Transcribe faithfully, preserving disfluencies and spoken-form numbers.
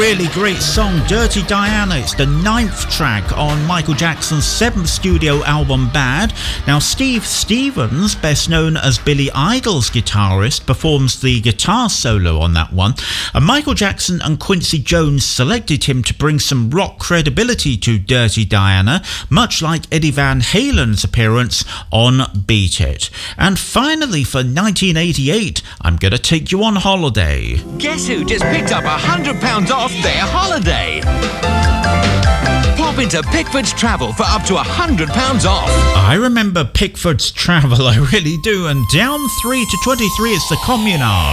really great song, Dirty Diana. It's the ninth track on Michael Jackson's seventh studio album, Bad. Now, Steve Stevens, best known as Billy Idol's guitarist, performs the guitar solo on that one. And Michael Jackson and Quincy Jones selected him to bring some rock credibility to Dirty Diana, much like Eddie Van Halen's appearance on Beat It. And finally, for nineteen eighty-eight, I'm Gonna Take You on Holiday. Guess who just picked up one hundred pounds off their holiday? Pop into Pickford's Travel for up to one hundred pounds off. I remember Pickford's Travel, I really do. And down three to twenty-three, it's the Communard.